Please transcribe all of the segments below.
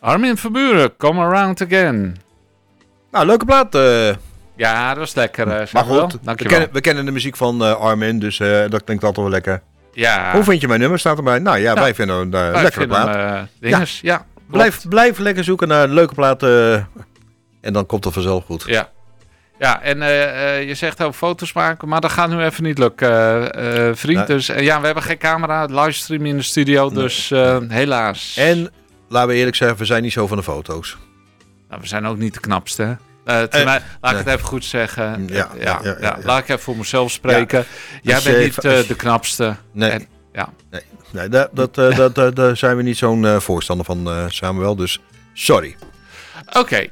Armin van Buuren, Come Around Again. Nou, leuke plaat. Ja, dat was lekker. Maar goed, dankjewel. we kennen de muziek van Armin, dus dat klinkt altijd wel lekker. Ja. Hoe vind je mijn nummer? Staat erbij. Nou ja, wij vinden een lekkere plaat. Blijf lekker zoeken naar leuke platen. En dan komt het vanzelf goed. Ja. Ja, en je zegt over foto's maken, maar dat gaat nu even niet lukken, vriend. Nee. Dus we hebben geen camera, livestream in de studio, dus helaas. En, laten we eerlijk zeggen, we zijn niet zo van de foto's. Nou, we zijn ook niet de knapste, hè? Laat ik het even goed zeggen. Laat ik even voor mezelf spreken. Ja. Jij bent niet de knapste. Nee. En, nee, daar zijn we niet zo'n voorstander van, Samuel, dus sorry. Oké.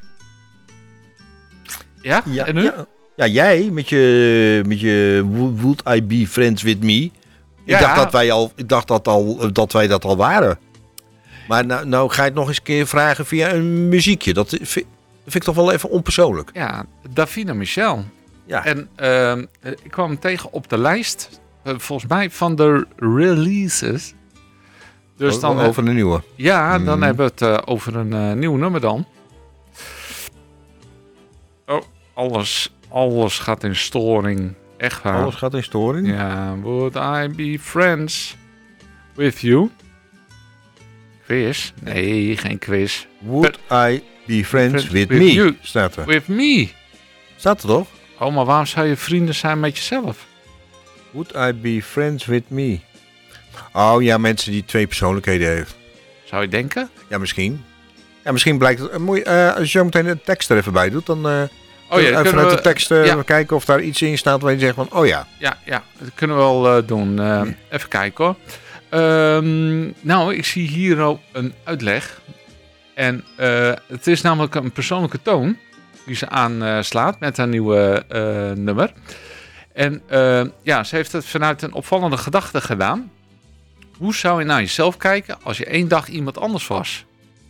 Ja, en nu? Ja, jij met je Would I Be Friends With Me. Ik dacht dat wij dat al waren. Maar nou ga je het nog eens een keer vragen via een muziekje. Dat vind ik toch wel even onpersoonlijk. Ja, Davina Michel. Ja. En ik kwam hem tegen op de lijst, volgens mij, van de releases. Dus dan over een nieuwe. Ja, dan hebben we het over een nieuw nummer dan. Alles gaat in storing. Echt waar. Alles gaat in storing? Ja. Would I be friends with you? Quiz? Nee, geen quiz. Would I be friends with me? You. Staat er. With me. Staat er toch? Oh, maar waarom zou je vrienden zijn met jezelf? Would I be friends with me? Oh ja, mensen die twee persoonlijkheden heeft. Zou je denken? Ja, misschien. Ja, misschien blijkt het. Als je zo meteen de tekst er even bij doet, dan... even vanuit de tekst kijken of daar iets in staat waar je zegt van, oh ja. Ja, dat kunnen we wel doen. Even kijken hoor. Nou, ik zie hier ook een uitleg. En het is namelijk een persoonlijke toon die ze aanslaat met haar nieuwe nummer. En ze heeft het vanuit een opvallende gedachte gedaan. Hoe zou je naar jezelf kijken als je 1 dag iemand anders was?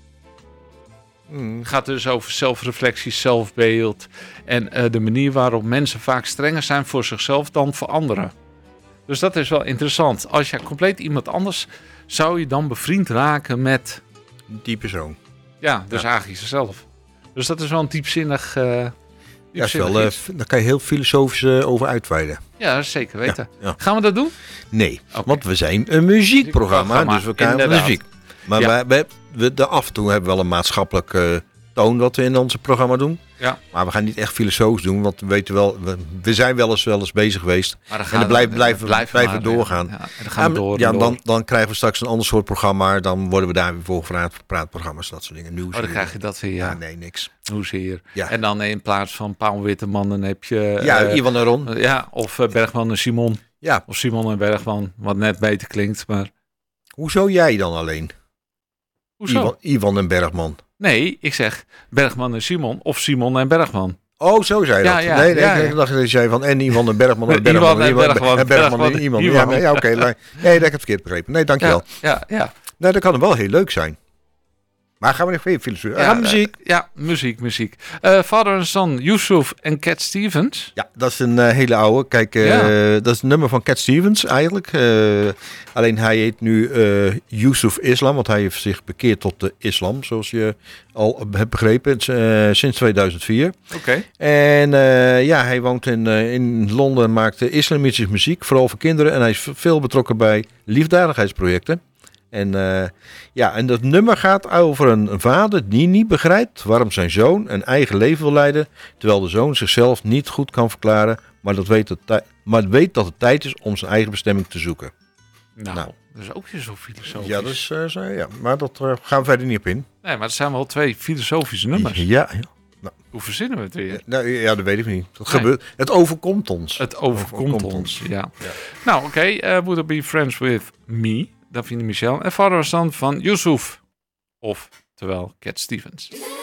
Het gaat dus over zelfreflectie, zelfbeeld en de manier waarop mensen vaak strenger zijn voor zichzelf dan voor anderen. Dus dat is wel interessant. Als je compleet iemand anders, zou je dan bevriend raken met... Die persoon. Ja, dus eigenlijk jezelf. Dus dat is wel een diepzinnig... daar kan je heel filosofisch over uitweiden. Ja, zeker weten. Ja. Gaan we dat doen? Nee, want we zijn een muziekprogramma, dus we kijken naar muziek. Maar we af en toe hebben we wel een maatschappelijk toon wat we in ons programma doen. Ja. Maar we gaan niet echt filosofisch doen, want we weten wel, we zijn wel eens bezig geweest. En dan blijven we doorgaan. Ja, en dan gaan we door. Dan krijgen we straks een ander soort programma. Dan worden we daar weer voor gevraagd voor praatprogramma's, dat soort dingen. Nieuws. Dan krijg je dat weer. Ja, nee, niks. Hoezeer. Ja. En dan in plaats van Paul Witteman, dan heb je... Ivan en Ron. Of Bergman en Simon. Ja. Of Simon en Bergman, wat net beter klinkt, maar... Hoezo jij dan alleen? Hoezo? Ivan en Bergman. Nee, ik zeg Bergman en Simon of Simon en Bergman. Oh, zo zei je dat. Ik dacht dat je zei van en Ivan en Bergman en Bergman en Ivan. Ja, oké. Nee, dat heb ik verkeerd begrepen. Nee, dankjewel. Ja. Nee, dat kan wel heel leuk zijn. Maar gaan we nog even filosofie? Muziek. Muziek. Father and Son, Yusuf en Cat Stevens. Ja, dat is een hele oude. Kijk, dat is een nummer van Cat Stevens eigenlijk. Alleen hij heet nu Yusuf Islam, want hij heeft zich bekeerd tot de islam, zoals je al hebt begrepen, sinds 2004. Oké. En hij woont in Londen, maakt islamitische muziek, vooral voor kinderen. En hij is veel betrokken bij liefdadigheidsprojecten. En dat nummer gaat over een vader die niet begrijpt waarom zijn zoon een eigen leven wil leiden, terwijl de zoon zichzelf niet goed kan verklaren, maar weet dat het tijd is om zijn eigen bestemming te zoeken. Nou, dat is ook weer zo filosofisch. Ja, dat is, maar dat gaan we verder niet op in. Nee, maar het zijn wel 2 filosofische nummers. Ja. Nou. Hoe verzinnen we het weer? Ja, dat weet ik niet. Dat gebeurt. Het overkomt ons. Het overkomt ons, ja. Nou, oké. Would I be friends with me? Davina Michel en Father and Son van Yusuf. Oftewel Cat Stevens.